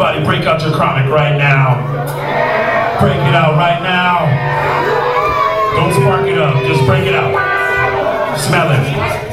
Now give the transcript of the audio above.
Everybody break out your chronic right now. Break it out right now. Don't spark it up, just break it out. Smell it.